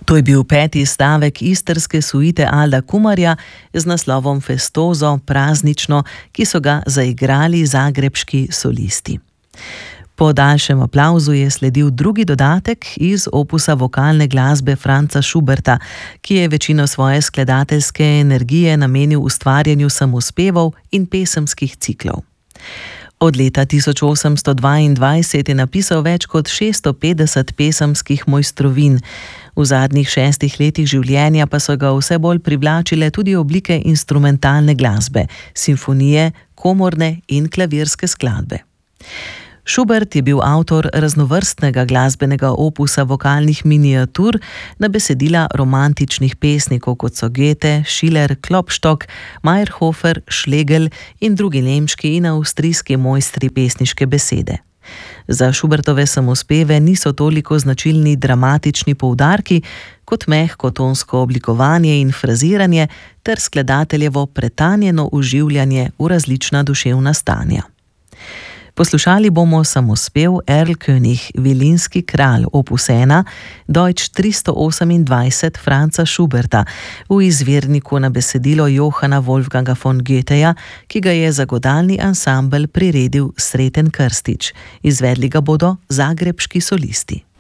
To je bil 5. stavek istrske suite Alda Kumarja z naslovom Festozo praznično, ki so ga zaigrali zagrebški solisti. Po daljšem aplavzu je sledil drugi dodatek iz opusa vokalne glasbe Franza Schuberta, ki je večino svoje skladateljske energije namenil ustvarjanju samospevov in pesemskih ciklov. Od leta 1822 je napisal več kot 650 pesemskih mojstrovin. V zadnjih 6 letih življenja pa so ga vse bolj privlačile tudi oblike instrumentalne glasbe, simfonije, komorne in klavirske skladbe. Schubert je bil avtor raznovrstnega glasbenega opusa vokalnih miniatur na besedila romantičnih pesnikov, kot so Goethe, Schiller, Klopstock, Meyerhofer, Schlegel in drugi nemški in avstrijski mojstri pesniške besede. Za Schubertove samospeve niso toliko značilni dramatični poudarki, kot mehko tonsko oblikovanje in fraziranje ter skladateljevo pretanjeno uživljanje v različna duševna stanja. Poslušali bomo samospev Erlkönig, Vilinski kralj, opus 1, Deutsch 328 Franza Schuberta, v izvirniku na besedilo Johanna Wolfganga von Goetheja, ki ga je za godalni ansambel priredil Sreten Krstič. Izvedli ga bodo zagrebški solisti.